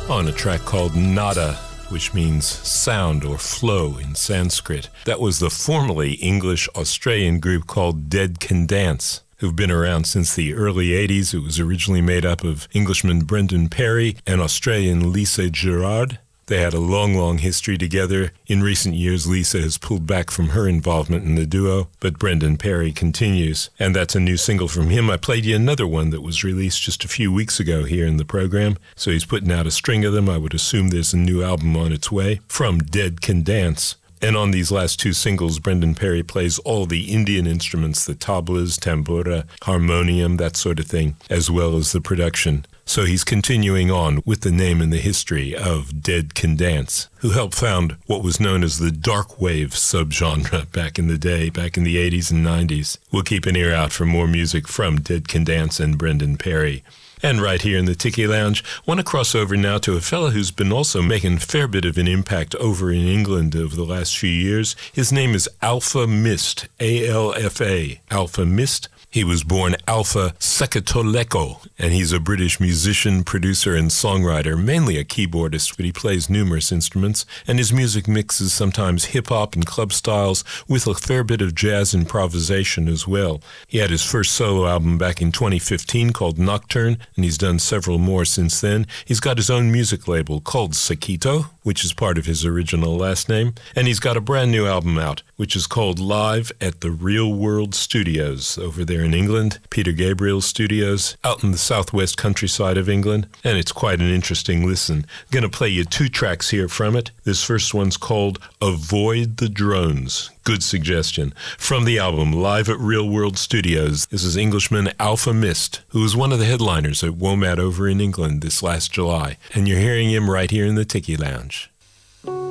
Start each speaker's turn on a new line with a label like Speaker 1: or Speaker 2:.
Speaker 1: on a track called Nada, which means sound or flow in Sanskrit. That was the formerly English-Australian group called Dead Can Dance, who've been around since the early 80s. It was originally made up of Englishman Brendan Perry and Australian Lisa Gerrard. They had a long history together. In recent years, Lisa has pulled back from her involvement in the duo, but Brendan Perry continues. And that's a new single from him. I played you another one that was released just a few weeks ago here in the program. So he's putting out a string of them. I would assume there's a new album on its way from Dead Can Dance. And on these last two singles, Brendan Perry plays all the Indian instruments, the tablas, tambura, harmonium, that sort of thing, as well as the production. So he's continuing on with the name and the history of Dead Can Dance, who helped found what was known as the dark wave subgenre back in the day, back in the 80s and 90s. We'll keep an ear out for more music from Dead Can Dance and Brendan Perry. And right here in the Tiki Lounge, want to cross over now to a fellow who's been also making a fair bit of an impact over in England over the last few years. His name is Alfa Mist, A-L-F-A, Alfa Mist. He was born Alpha Sekatoleko, and he's a British musician, producer, and songwriter, mainly a keyboardist, but he plays numerous instruments, and his music mixes sometimes hip-hop and club styles with a fair bit of jazz improvisation as well. He had his first solo album back in 2015 called Nocturne, and he's done several more since then. He's got his own music label called Sakito, which is part of his original last name, and he's got a brand new album out, which is called Live at the Real World Studios over there in England, Peter Gabriel Studios, out in the southwest countryside of England, and it's quite an interesting listen. I'm going to play you two tracks here from it. This first one's called Avoid the Drones. Good suggestion. From the album Live at Real World Studios, this is Englishman Alfa Mist, who was one of the headliners at WOMAD over in England this last July, and you're hearing him right here in the Tiki Lounge.